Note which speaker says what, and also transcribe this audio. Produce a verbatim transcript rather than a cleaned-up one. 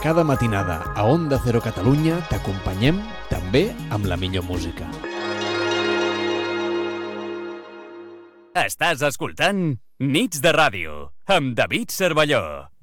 Speaker 1: cada matinada a Onda Cero Catalunya t'acompanyem també amb la millor música.
Speaker 2: Estàs escoltant Nits de Ràdio amb David Cervelló.